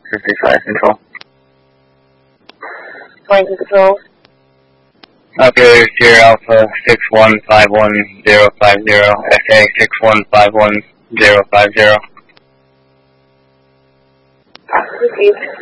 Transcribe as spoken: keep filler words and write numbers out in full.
fifty-five control. Flight control. Okay, Sierra Alpha six one five one zero five zero, S A six one five one zero five zero. Received.